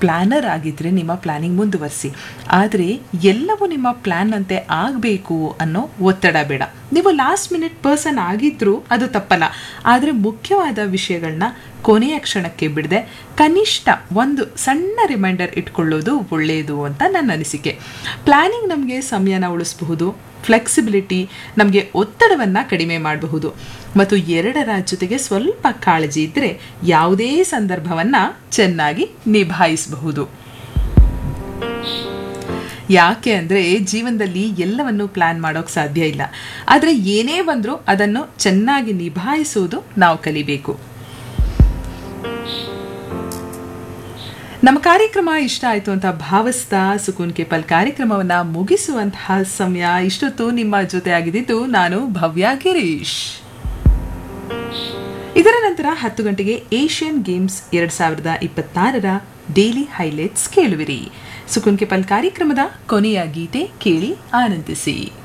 Planar ಆಗಿದ್ದರೆ ನಿಮ್ಮ planning ಮುಂದುವರಿಸಿ. ಆದರೆ ಎಲ್ಲವೂ ನಿಮ್ಮ ಪ್ಲ್ಯಾನ್ ಅಂತೆ ಆಗಬೇಕು ಅನ್ನೋ ಒತ್ತಡ ಬೇಡ. ನೀವು ಲಾಸ್ಟ್ ಮಿನಿಟ್ ಪರ್ಸನ್ ಆಗಿದ್ರೂ ಅದು ತಪ್ಪಲ್ಲ. ಆದರೆ ಮುಖ್ಯವಾದ ವಿಷಯಗಳನ್ನ ಕೊನೆಯ ಕ್ಷಣಕ್ಕೆ ಬಿಡದೆ ಕನಿಷ್ಠ ಒಂದು ಸಣ್ಣ ರಿಮೈಂಡರ್ ಇಟ್ಕೊಳ್ಳೋದು ಒಳ್ಳೆಯದು ಅಂತ ನನ್ನ ಅನಿಸಿಕೆ. ಪ್ಲ್ಯಾನಿಂಗ್ ನಮಗೆ ಸಮಯನ ಉಳಿಸಬಹುದು, ಫ್ಲೆಕ್ಸಿಬಿಲಿಟಿ ನಮಗೆ ಒತ್ತಡವನ್ನು ಕಡಿಮೆ ಮಾಡಬಹುದು, ಮತ್ತು ಎರಡರ ಜೊತೆಗೆ ಸ್ವಲ್ಪ ಕಾಳಜಿ ಇದ್ದರೆ ಯಾವುದೇ ಸಂದರ್ಭವನ್ನು ಚೆನ್ನಾಗಿ ನಿಭಾಯಿಸಬಹುದು. ಯಾಕೆ ಅಂದರೆ ಜೀವನದಲ್ಲಿ ಎಲ್ಲವನ್ನು ಪ್ಲ್ಯಾನ್ ಮಾಡೋಕ್ಕೆ ಸಾಧ್ಯ ಇಲ್ಲ. ಆದರೆ ಏನೇ ಬಂದರೂ ಅದನ್ನು ಚೆನ್ನಾಗಿ ನಿಭಾಯಿಸೋದು ನಾವು ಕಲಿಬೇಕು. ನಮ್ಮ ಕಾರ್ಯಕ್ರಮ ಇಷ್ಟ ಆಯಿತು ಅಂತ ಭಾವಿಸ್ತಾ ಸುಕೂನ್ ಕೆ ಪಲ್ ಕಾರ್ಯಕ್ರಮವನ್ನು ಮುಗಿಸುವಂತಹ ಸಮಯ. ಇಷ್ಟೊತ್ತು ನಿಮ್ಮ ಜೊತೆ ಆಗಿದ್ದು ನಾನು ಭವ್ಯ ಗಿರೀಶ್. ಇದರ ನಂತರ 10 ಗಂಟೆಗೆ ಏಷ್ಯನ್ ಗೇಮ್ಸ್ 2026 ಡೈಲಿ ಹೈಲೈಟ್ಸ್ ಕೇಳುವಿರಿ. ಸುಕೂನ್ ಕೆ ಪಲ್ ಕಾರ್ಯಕ್ರಮದ ಕೊನೆಯ ಗೀತೆ ಕೇಳಿ ಆನಂದಿಸಿ.